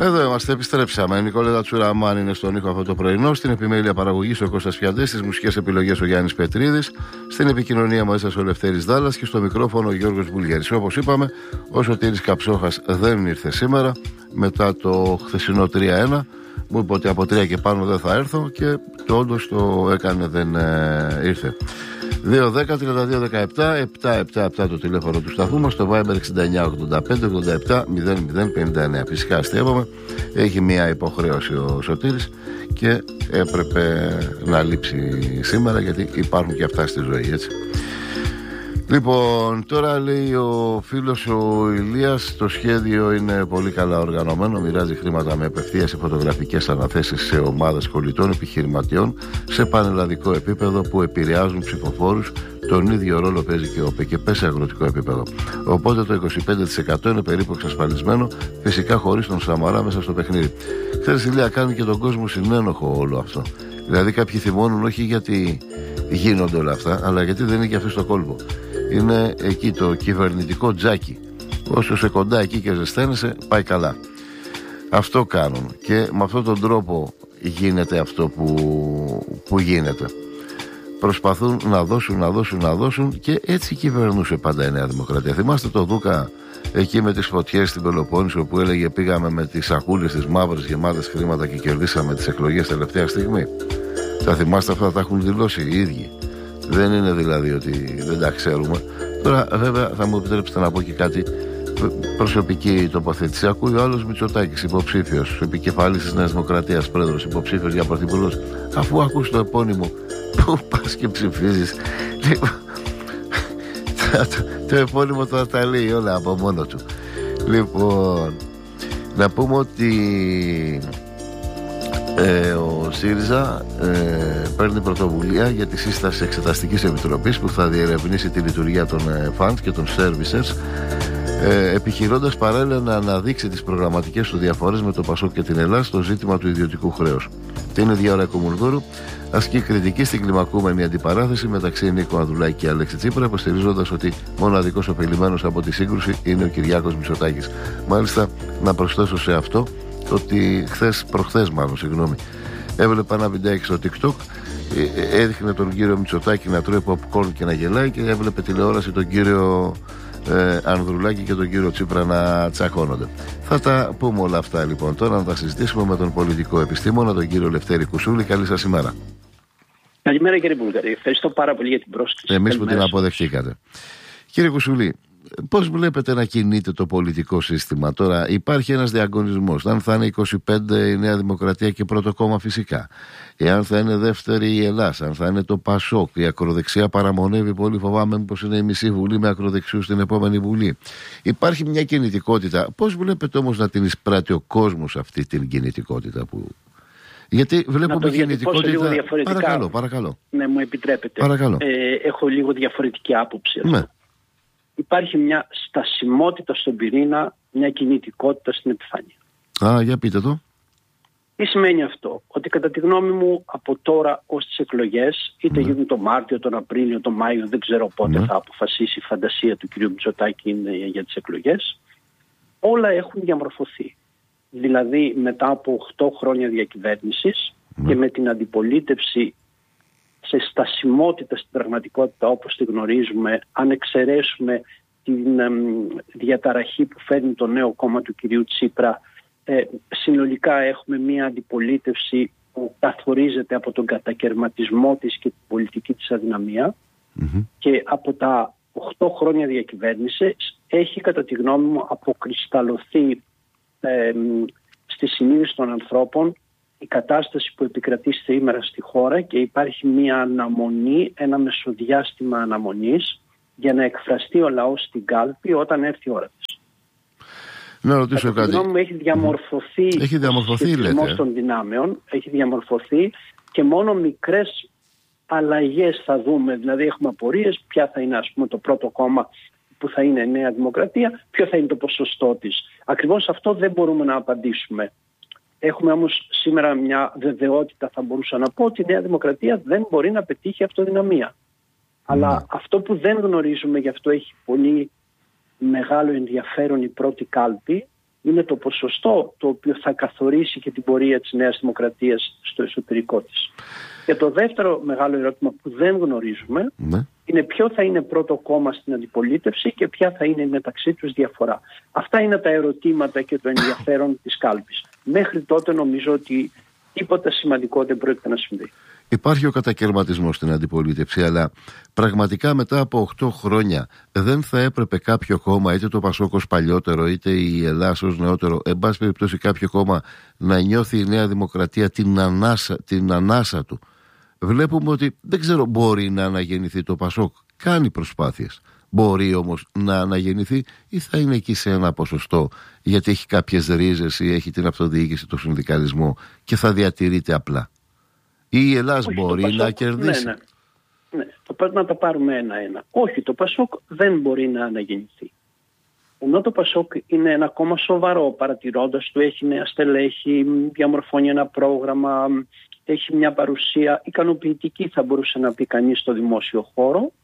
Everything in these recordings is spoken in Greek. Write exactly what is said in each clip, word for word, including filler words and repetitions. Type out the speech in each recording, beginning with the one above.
Εδώ είμαστε, επιστρέψαμε. Η Νικόλετα Τσουραμάν είναι στον ήχο αυτό το πρωινό. Στην επιμέλεια παραγωγής ο Κώστας Φιαντής, στις μουσικές επιλογές ο Γιάννης Πετρίδης, στην επικοινωνία μαζί σας ο Λευτέρης Δάλλας και στο μικρόφωνο ο Γιώργος Βουλγέρης. Όπως είπαμε, ο Σωτήρης Καψόχας δεν ήρθε σήμερα μετά το χθεσινό τρία ένα. Μου είπε ότι από τρία και πάνω δεν θα έρθω και το όντως το έκανε, δεν ε, ήρθε. δύο δέκα τριάντα δύο δεκαεπτά επτακόσια εβδομήντα επτά το τηλέφωνο του σταθμού μας, στο Viber εξήντα εννιά ογδόντα πέντε ογδόντα επτά μηδέν μηδέν πενήντα εννέα. Φυσικά αστείευαμε, έχει μια υποχρέωση ο Σωτήρης και έπρεπε να λείψει σήμερα, γιατί υπάρχουν και αυτά στη ζωή, έτσι. Λοιπόν, τώρα λέει ο φίλος ο Ηλίας, το σχέδιο είναι πολύ καλά οργανωμένο, μοιράζει χρήματα με απευθείας φωτογραφικές αναθέσεις σε ομάδες πολιτών επιχειρηματιών σε πανελλαδικό επίπεδο που επηρεάζουν ψηφοφόρους. Τον ίδιο ρόλο παίζει και ο ΠΚΠ σε αγροτικό επίπεδο. Οπότε το είκοσι πέντε τοις εκατό είναι περίπου εξασφαλισμένο, φυσικά χωρίς τον Σαμαρά μέσα στο παιχνίδι. Ξέρεις, Ηλία, κάνει και τον κόσμο συνένοχο όλο αυτό. Δηλαδή, κάποιοι θυμώνουν όχι γιατί γίνονται όλα αυτά, αλλά γιατί δεν είναι και αυτοί στο κόλπο. Είναι εκεί το κυβερνητικό τζάκι. Όσο σε κοντά εκεί και ζεσταίνεσαι, πάει καλά. Αυτό κάνουν και με αυτόν τον τρόπο γίνεται αυτό που, που γίνεται. Προσπαθούν να δώσουν, να δώσουν, να δώσουν και έτσι κυβερνούσε πάντα η Νέα Δημοκρατία. Θυμάστε το Δούκα εκεί με τις φωτιές στην Πελοπόννησο που έλεγε πήγαμε με τις σακούλες τις μαύρες γεμάτες χρήματα και κερδίσαμε τις εκλογές τελευταία στιγμή. Θα θυμάστε αυτά, τα έχουν δηλώσει οι ίδιοι. Δεν είναι δηλαδή ότι δεν τα ξέρουμε. Τώρα βέβαια θα μου επιτρέψετε να πω και κάτι, προσωπική τοποθέτηση. Ακούει ο άλλος Μητσοτάκης, υποψήφιος, επικεφαλής της Νέας Δημοκρατίας, πρόεδρος, υποψήφιος για πρωθυπουργός. Αφού ακούς το επώνυμο, πού πας και ψηφίζεις? το, το επώνυμο θα τα λέει όλα από μόνο του. Λοιπόν, να πούμε ότι Ε, ο ΣΥΡΙΖΑ ε, παίρνει πρωτοβουλία για τη σύσταση εξεταστικής επιτροπής που θα διερευνήσει τη λειτουργία των ε, funds και των services, ε, επιχειρώντας παράλληλα να αναδείξει τις προγραμματικές του διαφορές με το ΠΑΣΟΚ και την Ελλάδα στο ζήτημα του ιδιωτικού χρέους. Την ίδια ώρα, Κομουνδούρου ασκεί κριτική στην κλιμακούμενη αντιπαράθεση μεταξύ Νίκο Ανδρουλάκη και Αλέξη Τσίπρα, υποστηρίζοντας ότι μοναδικός ωφελημένος από τη σύγκρουση είναι ο Κυριάκος Μητσοτάκης. Μάλιστα, να προσθέσω σε αυτό ότι χθες, προχθές μάλλον, συγγνώμη, έβλεπα ένα βιντεάκι στο TikTok, έδειχνε τον κύριο Μητσοτάκη να τρώει popcorn και να γελάει και έβλεπε τηλεόραση τον κύριο ε, Ανδρουλάκη και τον κύριο Τσίπρα να τσακώνονται. Θα τα πούμε όλα αυτά λοιπόν τώρα, να τα συζητήσουμε με τον πολιτικό επιστήμονα, τον κύριο Λευτέρη Κουσούλη. Καλή σας ημέρα. Καλημέρα κύριε Βουλγαρή, ευχαριστώ πάρα πολύ για την πρόσκληση. Εμείς που την αποδεχτήκατε. Κύριε Κουσούλη, πώς βλέπετε να κινείται το πολιτικό σύστημα τώρα? Υπάρχει ένας διαγωνισμός. Αν θα είναι είκοσι πέντε η Νέα Δημοκρατία και πρώτο κόμμα φυσικά, εάν θα είναι δεύτερη η Ελλάδα, αν θα είναι το ΠΑΣΟΚ, η ακροδεξιά παραμονεύει πολύ, φοβάμαι πως είναι η μισή βουλή με ακροδεξιούς στην επόμενη βουλή. Υπάρχει μια κινητικότητα. Πώς βλέπετε όμως να την εισπράττει ο κόσμος αυτή την κινητικότητα που... Γιατί βλέπουμε κινητικότητα... Παρακαλώ, παρακαλώ. Ναι, μου επιτρέπετε. Παρακαλώ. Ε, έχω λίγο διαφορετική άποψη. Ναι. Υπάρχει μια στασιμότητα στον πυρήνα, μια κινητικότητα στην επιφάνεια. Α, για πείτε το. Τι σημαίνει αυτό? Ότι κατά τη γνώμη μου από τώρα ως τις εκλογές, είτε ναι. γίνουν το Μάρτιο, τον Απρίλιο, τον Μάιο, δεν ξέρω πότε ναι. θα αποφασίσει η φαντασία του κ. Μητσοτάκη για τις εκλογές, όλα έχουν διαμορφωθεί. Δηλαδή μετά από οκτώ χρόνια διακυβέρνησης ναι. και με την αντιπολίτευση σε στασιμότητα στην πραγματικότητα όπως τη γνωρίζουμε, αν εξαιρέσουμε την ε, διαταραχή που φέρνει το νέο κόμμα του κυρίου Τσίπρα, ε, συνολικά έχουμε μια αντιπολίτευση που καθορίζεται από τον κατακερματισμό της και την πολιτική της αδυναμία mm-hmm. και από τα οκτώ χρόνια διακυβέρνησης έχει κατά τη γνώμη μου αποκρισταλωθεί ε, στη συνείδηση των ανθρώπων η κατάσταση που επικρατεί σήμερα στη χώρα και υπάρχει μια αναμονή, ένα μεσοδιάστημα αναμονής για να εκφραστεί ο λαός στην κάλπη όταν έρθει η ώρα της. Να ρωτήσω κάτι. Μου έχει διαμορφωθεί, έχει διαμορφωθεί λέτε. των δυνάμεων, έχει διαμορφωθεί και μόνο μικρές αλλαγές θα δούμε. Δηλαδή έχουμε απορίες ποια θα είναι ας πούμε το πρώτο κόμμα που θα είναι Νέα Δημοκρατία, ποιο θα είναι το ποσοστό της. Ακριβώς αυτό δεν μπορούμε να απαντήσουμε. Έχουμε όμως σήμερα μια βεβαιότητα, θα μπορούσα να πω, ότι η Νέα Δημοκρατία δεν μπορεί να πετύχει αυτοδυναμία. Mm. Αλλά αυτό που δεν γνωρίζουμε, γι' αυτό έχει πολύ μεγάλο ενδιαφέρον η πρώτη κάλπη, είναι το ποσοστό το οποίο θα καθορίσει και την πορεία της Νέας Δημοκρατίας στο εσωτερικό της. Και το δεύτερο μεγάλο ερώτημα που δεν γνωρίζουμε ναι. είναι ποιο θα είναι πρώτο κόμμα στην αντιπολίτευση και ποια θα είναι μεταξύ τους διαφορά. Αυτά είναι τα ερωτήματα και το ενδιαφέρον της κάλπης. Μέχρι τότε νομίζω ότι τίποτα σημαντικό δεν πρόκειται να συμβεί. Υπάρχει ο κατακαιρματισμός στην αντιπολίτευση, αλλά πραγματικά μετά από οκτώ χρόνια δεν θα έπρεπε κάποιο κόμμα, είτε το Πασόκ ως παλιότερο, είτε η Ελλάδα ως νεότερο, εν πάση περιπτώσει κάποιο κόμμα, να νιώθει η Νέα Δημοκρατία την ανάσα, την ανάσα του. Βλέπουμε ότι δεν ξέρω, μπορεί να αναγεννηθεί το Πασόκ. Κάνει προσπάθειες. Μπορεί όμως να αναγεννηθεί ή θα είναι εκεί σε ένα ποσοστό, γιατί έχει κάποιες ρίζες ή έχει την αυτοδιοίκηση, το συνδικαλισμό και θα διατηρείται απλά. Ή η Ελλάδα μπορεί Πασόκ, να κερδίσει. Ναι, ναι. ναι. Το, να τα πάρουμε ένα-ένα. Όχι, το Πασόκ δεν μπορεί να αναγεννηθεί. Ενώ το Πασόκ είναι ένα κόμμα σοβαρό, παρατηρώντας του, έχει νέα στελέχη, διαμορφώνει ένα πρόγραμμα, έχει μια παρουσία ικανοποιητική, θα μπορούσε να πει κανείς, στο δημόσιο χώρο.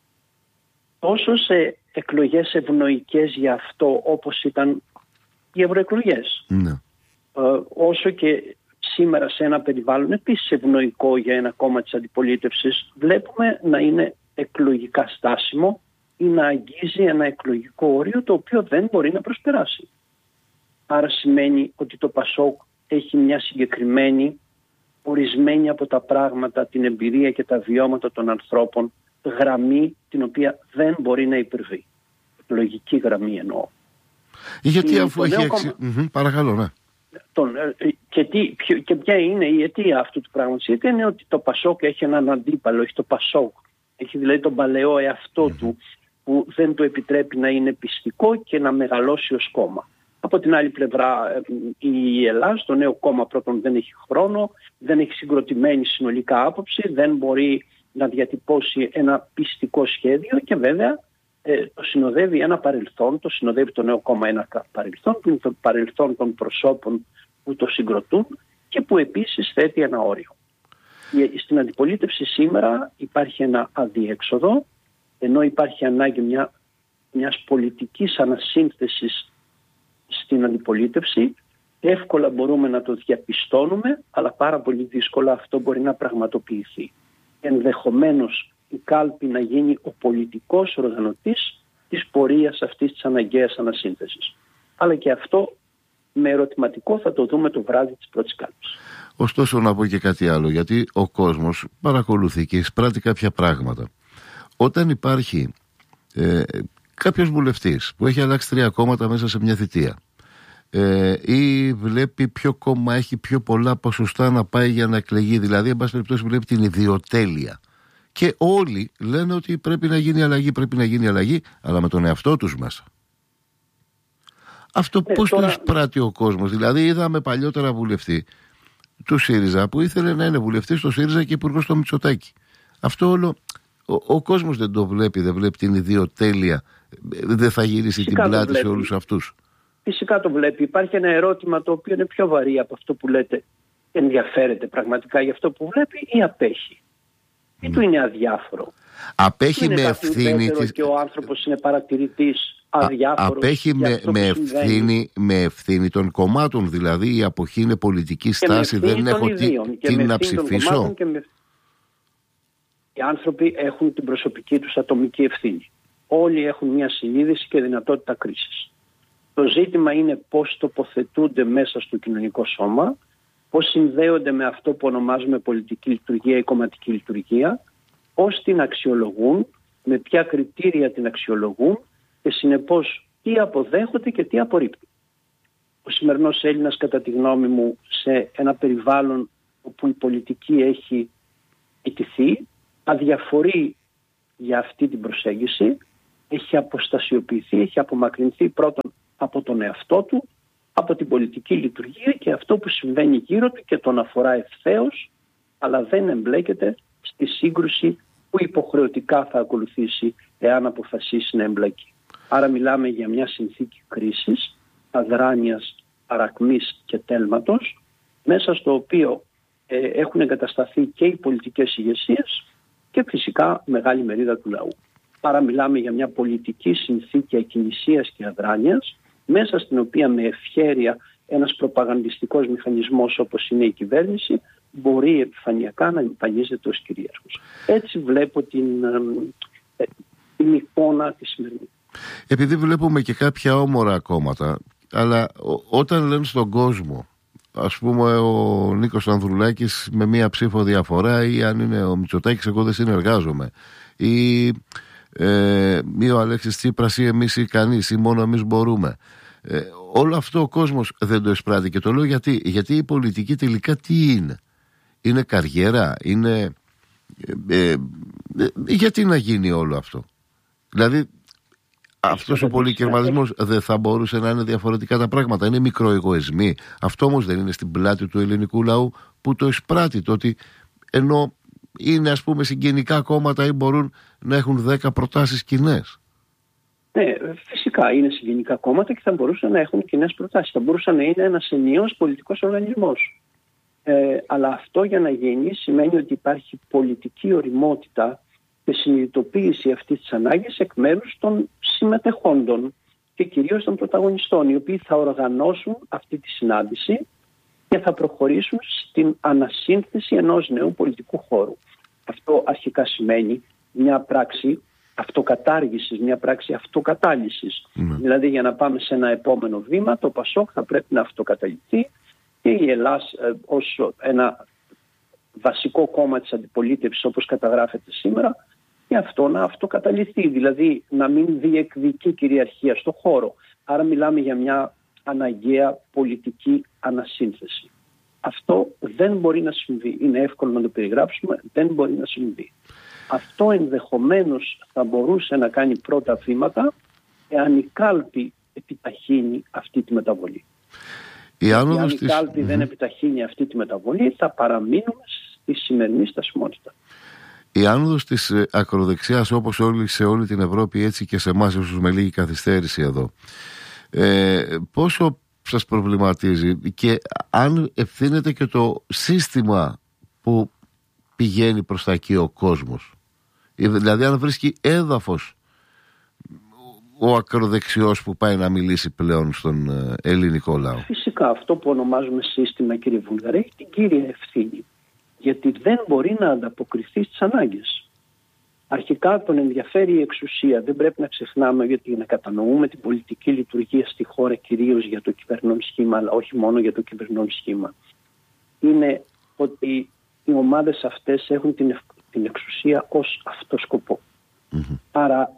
Τόσο σε εκλογές ευνοϊκές για αυτό, όπως ήταν οι ευρωεκλογές, ναι. ε, όσο και σήμερα σε ένα περιβάλλον επίσης ευνοϊκό για ένα κόμμα της αντιπολίτευσης, βλέπουμε να είναι εκλογικά στάσιμο ή να αγγίζει ένα εκλογικό όριο το οποίο δεν μπορεί να προσπεράσει. Άρα σημαίνει ότι το Πασόκ έχει μια συγκεκριμένη, ορισμένη από τα πράγματα, την εμπειρία και τα βιώματα των ανθρώπων, γραμμή την οποία δεν μπορεί να υπερβεί. Λογική γραμμή εννοώ. Γιατί η, αφού έχει έξι... κόμμα... παρακαλώ, ναι. Τον, και, τι, ποιο, και ποια είναι η αιτία αυτού του πράγματος? Η αιτία είναι ότι το Πασόκ έχει έναν αντίπαλο, έχει το Πασόκ. Έχει δηλαδή τον παλαιό εαυτό mm-hmm. του, που δεν του επιτρέπει να είναι πιστικό και να μεγαλώσει ως κόμμα. Από την άλλη πλευρά, η Ελλάδα, το νέο κόμμα, πρώτον δεν έχει χρόνο, δεν έχει συγκροτημένη συνολικά άποψη, δεν μπορεί να διατυπώσει ένα πιστικό σχέδιο και βέβαια ε, το συνοδεύει ένα παρελθόν, το συνοδεύει το νέο κόμμα ένα παρελθόν, που είναι το παρελθόν των προσώπων που το συγκροτούν και που επίσης θέτει ένα όριο. Στην αντιπολίτευση σήμερα υπάρχει ένα αδιέξοδο, ενώ υπάρχει ανάγκη μια, μιας πολιτικής ανασύνθεσης στην αντιπολίτευση. Εύκολα μπορούμε να το διαπιστώνουμε, αλλά πάρα πολύ δύσκολα αυτό μπορεί να πραγματοποιηθεί. Ενδεχομένως η κάλπη να γίνει ο πολιτικός οργανωτής της πορείας αυτής της αναγκαίας ανασύνθεσης. Αλλά και αυτό με ερωτηματικό θα το δούμε το βράδυ της πρώτης κάλπης. Ωστόσο να πω και κάτι άλλο, γιατί ο κόσμος παρακολουθεί και εισπράττει κάποια πράγματα. Όταν υπάρχει ε, κάποιος βουλευτής που έχει αλλάξει τρία κόμματα μέσα σε μια θητεία ε, ή βλέπει ποιο κόμμα έχει πιο πολλά ποσοστά να πάει για να εκλεγεί, δηλαδή εν πάση περιπτώσει βλέπει την ιδιοτέλεια και όλοι λένε ότι πρέπει να γίνει αλλαγή, πρέπει να γίνει αλλαγή, αλλά με τον εαυτό τους μέσα. Αυτό ε, πώς τώρα... το εισπράττει ο κόσμος? Δηλαδή είδαμε παλιότερα βουλευτή του ΣΥΡΙΖΑ που ήθελε να είναι βουλευτής στο ΣΥΡΙΖΑ και υπουργός στο Μητσοτάκη. Αυτό όλο ο, ο κόσμος δεν το βλέπει, δεν βλέπει την ιδιοτέλεια, δεν θα γυρίσει φυσικά την πλάτη σε όλους αυτούς. Φυσικά το βλέπει. Υπάρχει ένα ερώτημα το οποίο είναι πιο βαρύ από αυτό που λέτε. Ενδιαφέρεται πραγματικά για αυτό που βλέπει ή απέχει? Ή mm. του είναι αδιάφορο? Απέχει με ευθύνη της... Και ο άνθρωπος είναι παρατηρητής, αδιάφορος. Απέχει με, με, ευθύνη, με ευθύνη των κομμάτων, δηλαδή η αποχή είναι πολιτική στάση, δεν έχω τι, τι να ψηφίσω. Με... Οι άνθρωποι έχουν την προσωπική τους ατομική ευθύνη. Όλοι έχουν μια συνείδηση και δυνατότητα κρίσης. Το ζήτημα είναι πώς τοποθετούνται μέσα στο κοινωνικό σώμα, πώς συνδέονται με αυτό που ονομάζουμε πολιτική λειτουργία ή κομματική λειτουργία, πώς την αξιολογούν, με ποια κριτήρια την αξιολογούν και συνεπώς τι αποδέχονται και τι απορρίπτουν. Ο σημερινός Έλληνας, κατά τη γνώμη μου, σε ένα περιβάλλον όπου η πολιτική έχει ιτηθεί, αδιαφορεί για αυτή την προσέγγιση, έχει αποστασιοποιηθεί, έχει απομακρυνθεί πρώτον από τον εαυτό του, από την πολιτική λειτουργία και αυτό που συμβαίνει γύρω του και τον αφορά ευθέως, αλλά δεν εμπλέκεται στη σύγκρουση που υποχρεωτικά θα ακολουθήσει εάν αποφασίσει να εμπλακεί. Άρα μιλάμε για μια συνθήκη κρίσης, αδράνειας, παρακμής και τέλματος, μέσα στο οποίο ε, έχουν εγκατασταθεί και οι πολιτικές ηγεσίες και φυσικά μεγάλη μερίδα του λαού. Άρα μιλάμε για μια πολιτική συνθήκη ακινησίας και αδράνειας, μέσα στην οποία με ευχέρεια ένας προπαγανδιστικός μηχανισμός όπως είναι η κυβέρνηση μπορεί επιφανειακά να εμφανίζεται ως κυρίαρχος. Έτσι βλέπω την, την εικόνα τη σημερινή. Επειδή βλέπουμε και κάποια όμορα κόμματα, αλλά όταν λένε στον κόσμο, ας πούμε ο Νίκος Ανδρουλάκης με μία ψήφο διαφορά, ή αν είναι ο Μητσοτάκης εγώ δεν συνεργάζομαι, ή, ε, ή ο Αλέξης Τσίπρας ή εμείς ή κανείς ή μόνο εμείς μπορούμε, ε, όλο αυτό ο κόσμος δεν το εισπράττει. Και το λέω γιατί, γιατί η πολιτική τελικά τι είναι? Είναι καριέρα, είναι ε, ε, ε, γιατί να γίνει όλο αυτό? Δηλαδή αυτός ο πολυκερματισμός δεν θα μπορούσε να είναι διαφορετικά τα πράγματα? Είναι μικροεγωισμοί. Αυτό όμως δεν είναι στην πλάτη του ελληνικού λαού που το εισπράττει, το ότι ενώ είναι ας πούμε συγγενικά κόμματα ή μπορούν να έχουν δέκα προτάσεις κοινές? Ναι, φυσικά είναι συγγενικά κόμματα και θα μπορούσαν να έχουν κοινές προτάσεις. Θα μπορούσαν να είναι ένας ενιαίος πολιτικός οργανισμός. Ε, αλλά αυτό για να γίνει σημαίνει ότι υπάρχει πολιτική οριμότητα και συνειδητοποίηση αυτής της ανάγκης εκ μέρους των συμμετεχόντων και κυρίως των πρωταγωνιστών, οι οποίοι θα οργανώσουν αυτή τη συνάντηση και θα προχωρήσουν στην ανασύνθεση ενός νέου πολιτικού χώρου. Αυτό αρχικά σημαίνει μια πράξη αυτοκατάργησης, μια πράξη αυτοκατάλυσης. Mm. Δηλαδή για να πάμε σε ένα επόμενο βήμα, το ΠΑΣΟΚ θα πρέπει να αυτοκαταλυθεί και η Ελλάς ε, ως ένα βασικό κόμμα της αντιπολίτευσης όπως καταγράφεται σήμερα, και αυτό να αυτοκαταλυθεί, δηλαδή να μην διεκδικεί κυριαρχία στο χώρο. Άρα μιλάμε για μια αναγκαία πολιτική ανασύνθεση. Αυτό δεν μπορεί να συμβεί. Είναι εύκολο να το περιγράψουμε, δεν μπορεί να συμβεί. Αυτό ενδεχομένως θα μπορούσε να κάνει πρώτα βήματα εάν η κάλπη επιταχύνει αυτή τη μεταβολή. Η αν η κάλπη mm-hmm. δεν επιταχύνει αυτή τη μεταβολή, θα παραμείνουμε στη σημερινή στασιμότητα. Η άνοδος της ακροδεξιάς, όπως όλοι, σε όλη την Ευρώπη, έτσι και σε εμάς ίσως με λίγη καθυστέρηση εδώ, ε, πόσο σας προβληματίζει και αν ευθύνεται και το σύστημα που πηγαίνει προς τα εκεί ο κόσμος? Δηλαδή αν βρίσκει έδαφος ο ακροδεξιός που πάει να μιλήσει πλέον στον ελληνικό λαό? Φυσικά αυτό που ονομάζουμε σύστημα, κύριε Βούλγαρε, έχει την κύρια ευθύνη, γιατί δεν μπορεί να ανταποκριθεί στις ανάγκες. Αρχικά τον ενδιαφέρει η εξουσία. Δεν πρέπει να ξεχνάμε, γιατί να κατανοούμε την πολιτική λειτουργία στη χώρα κυρίως για το κυβερνών σχήμα, αλλά όχι μόνο για το κυβερνών σχήμα. Είναι ότι οι ομάδες αυτές έχουν την, την εξουσία ως αυτό σκοπό. Mm-hmm. Άρα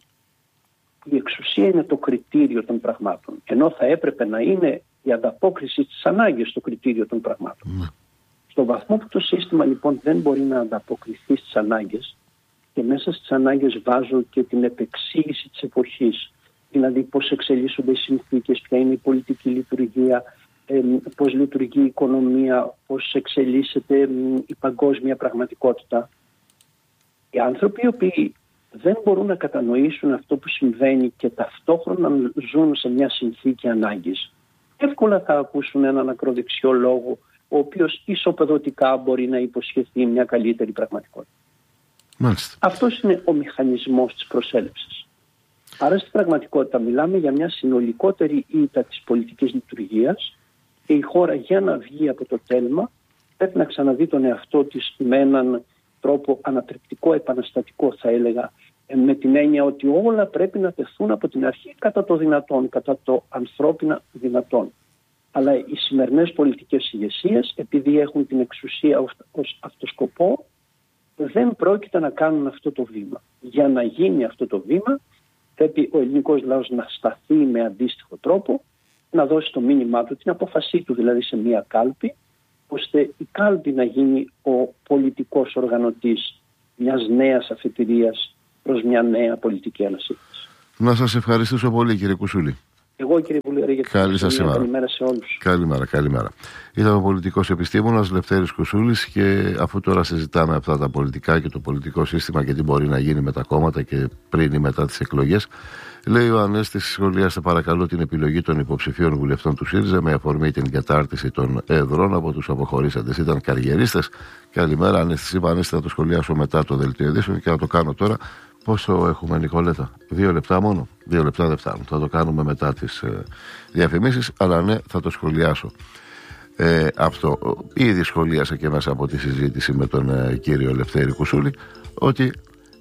η εξουσία είναι το κριτήριο των πραγμάτων, ενώ θα έπρεπε να είναι η ανταπόκριση στις ανάγκες το κριτήριο των πραγμάτων. Mm-hmm. Στο βαθμό που το σύστημα λοιπόν δεν μπορεί να ανταποκριθεί στις ανάγκες, και μέσα στις ανάγκες βάζω και την επεξήγηση της εποχής, δηλαδή πώς εξελίσσονται οι συνθήκες, ποια είναι η πολιτική λειτουργία, ε, πώς λειτουργεί η οικονομία, πώς εξελίσσεται ε, η παγκόσμια πραγματικότητα. Οι άνθρωποι οι οποίοι δεν μπορούν να κατανοήσουν αυτό που συμβαίνει και ταυτόχρονα ζουν σε μια συνθήκη ανάγκης, εύκολα θα ακούσουν έναν ακροδεξιό λόγο, ο οποίος ισοπεδωτικά μπορεί να υποσχεθεί μια καλύτερη πραγματικότητα. Μάλιστα. Αυτός είναι ο μηχανισμός της προσέλευσης. Άρα στην πραγματικότητα μιλάμε για μια συνολικότερη ήττα της πολιτικής λειτουργίας και η χώρα για να βγει από το τέλμα πρέπει να ξαναδεί τον εαυτό της με έναν τρόπο ανατρεπτικό, επαναστατικό θα έλεγα, με την έννοια ότι όλα πρέπει να τεθούν από την αρχή κατά το δυνατόν, κατά το ανθρώπινα δυνατόν. Αλλά οι σημερινές πολιτικές ηγεσίες, επειδή έχουν την εξουσία ως αυτό σκοπό, δεν πρόκειται να κάνουν αυτό το βήμα. Για να γίνει αυτό το βήμα, πρέπει ο ελληνικός λαός να σταθεί με αντίστοιχο τρόπο, να δώσει το μήνυμά του, την απόφασή του δηλαδή σε μια κάλπη, ώστε η κάλπη να γίνει ο πολιτικός οργανωτής μιας νέας αφετηρίας προς μια νέα πολιτική ανασύνθεση. Να σας ευχαριστήσω πολύ, κύριε Κουσούλη. Εγώ, κύριε Βουλγαρή, για την καλημέρα. Καλημέρα σε όλους. Καλημέρα, καλημέρα. Ήταν ο πολιτικός επιστήμονας Λευτέρης Κουσούλης, και αφού τώρα συζητάμε αυτά τα πολιτικά και το πολιτικό σύστημα και τι μπορεί να γίνει με τα κόμματα και πριν ή μετά τις εκλογές, λέει ο Ανέστης, σχολιάστε παρακαλώ την επιλογή των υποψηφίων βουλευτών του ΣΥΡΙΖΑ με αφορμή την κατάρτιση των εδρών από τους αποχωρήσαντες. Ήταν καριερίστες. Καλημέρα, Ανέστη. Είπα, Ανέστη, θα το σχολιάσω μετά το δελτίο ειδήσεων και θα το κάνω τώρα Πόσο έχουμε, Νικόλετα? Δύο λεπτά μόνο. Δύο λεπτά δεν φτάνουν. Θα το κάνουμε μετά τις ε, διαφημίσεις. Αλλά ναι, θα το σχολιάσω. Ε, αυτό. Ήδη σχολίασα και μέσα από τη συζήτηση με τον ε, κύριο Λευτέρη Κουσούλη ότι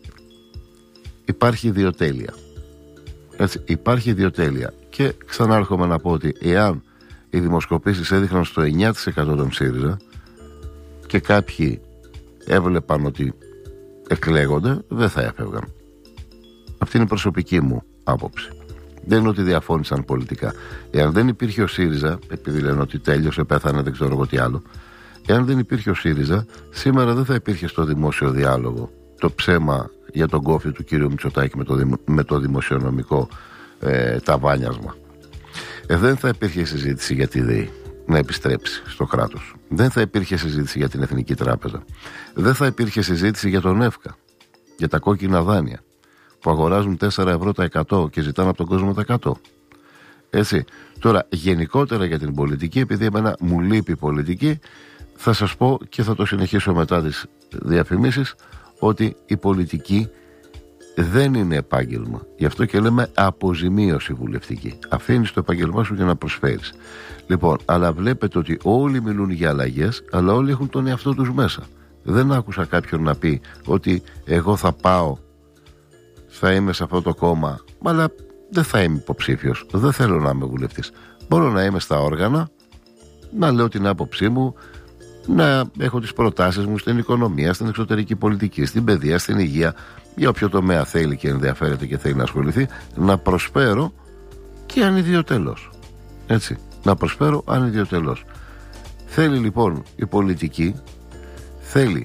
υπάρχει ιδιοτέλεια. Έτσι, υπάρχει ιδιοτέλεια. Και ξανάρχομαι να πω ότι εάν οι δημοσκοπήσεις έδειχναν στο εννιά τοις εκατό των ΣΥΡΙΖΑ και κάποιοι έβλεπαν ότι εκλέγονται, δεν θα έφευγαν. Αυτή είναι η προσωπική μου άποψη. Δεν είναι ότι διαφώνησαν πολιτικά. Εάν δεν υπήρχε ο ΣΥΡΙΖΑ, επειδή λένε ότι τέλειωσε, πέθανε, δεν ξέρω εγώ τι άλλο, εάν δεν υπήρχε ο ΣΥΡΙΖΑ, σήμερα δεν θα υπήρχε στο δημόσιο διάλογο το ψέμα για τον κόφι του κύριου Μητσοτάκη με το, δημο, με το δημοσιονομικό ε, ταβάνιασμα. Ε, δεν θα υπήρχε συζήτηση για τη ΔΕΗ να επιστρέψει στο κράτος. Δεν θα υπήρχε συζήτηση για την Εθνική Τράπεζα. Δεν θα υπήρχε συζήτηση για τον ΕΦΚΑ, για τα κόκκινα δάνεια που αγοράζουν τέσσερα ευρώ τα εκατό και ζητάνε από τον κόσμο τα εκατό. Έτσι. Τώρα, γενικότερα για την πολιτική, επειδή εμένα μου λείπει η πολιτική, θα σας πω και θα το συνεχίσω μετά τις διαφημίσεις, ότι η πολιτική δεν είναι επάγγελμα. Γι' αυτό και λέμε αποζημίωση βουλευτική. Αφήνεις το επάγγελμά σου για να προσφέρεις. Λοιπόν, αλλά βλέπετε ότι όλοι μιλούν για αλλαγές, αλλά όλοι έχουν τον εαυτό τους μέσα. Δεν άκουσα κάποιον να πει ότι εγώ θα πάω, θα είμαι σε αυτό το κόμμα, αλλά δεν θα είμαι υποψήφιος. Δεν θέλω να είμαι βουλευτής. Μπορώ να είμαι στα όργανα, να λέω την άποψή μου, να έχω τις προτάσεις μου στην οικονομία, στην εξωτερική πολιτική, στην παιδεία, στην υγεία, για όποιο τομέα θέλει και ενδιαφέρεται και θέλει να ασχοληθεί, να προσφέρω και ανιδιοτέλως. Έτσι, να προσφέρω ανιδιοτέλως. Θέλει λοιπόν η πολιτική, θέλει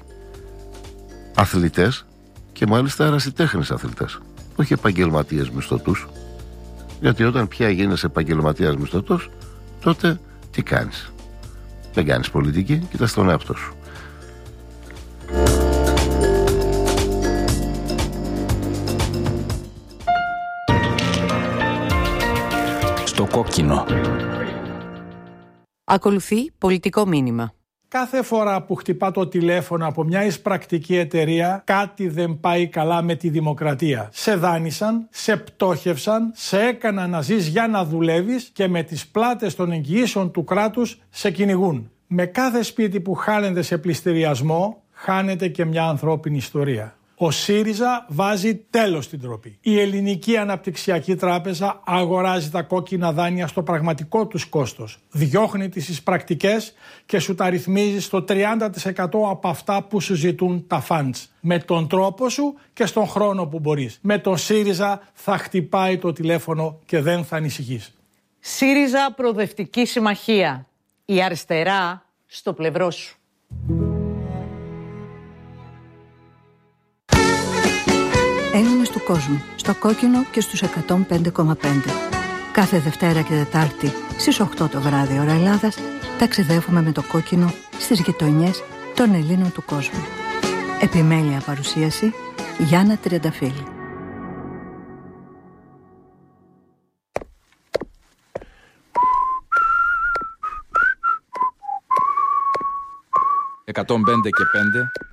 αθλητές και μάλιστα ερασιτέχνες αθλητές, όχι επαγγελματίες μισθωτούς. Γιατί όταν πια γίνεσαι επαγγελματίας μισθωτός, τότε τι κάνεις? Δεν κάνεις πολιτική, κοιτάς τον εαυτό σου. Στο κόκκινο. Ακολουθεί πολιτικό μήνυμα. Κάθε φορά που χτυπά το τηλέφωνο από μια εισπρακτική εταιρεία, κάτι δεν πάει καλά με τη δημοκρατία. Σε δάνεισαν, σε πτώχευσαν, σε έκαναν να ζεις για να δουλεύεις και με τις πλάτες των εγγυήσεων του κράτους σε κυνηγούν. Με κάθε σπίτι που χάνεται σε πληστηριασμό, χάνεται και μια ανθρώπινη ιστορία. Ο ΣΥΡΙΖΑ βάζει τέλος στην ντροπή. Η Ελληνική Αναπτυξιακή Τράπεζα αγοράζει τα κόκκινα δάνεια στο πραγματικό τους κόστος. Διώχνει τις εισπρακτικές και σου τα ρυθμίζει στο τριάντα τοις εκατό από αυτά που σου ζητούν τα funds. Με τον τρόπο σου και στον χρόνο που μπορείς. Με τον ΣΥΡΙΖΑ θα χτυπάει το τηλέφωνο και δεν θα ανησυχείς. ΣΥΡΙΖΑ Προοδευτική Συμμαχία. Η αριστερά στο πλευρό σου. Έλληνες του κόσμου, στο κόκκινο και στους εκατόν πέντε κόμμα πέντε. Κάθε Δευτέρα και Τετάρτη στις οκτώ το βράδυ ώρα Ελλάδας ταξιδεύουμε με το κόκκινο στις γειτονιές των Ελλήνων του κόσμου. Επιμέλεια παρουσίαση Γιάννα Τριανταφύλλη. εκατόν πέντε και πέντε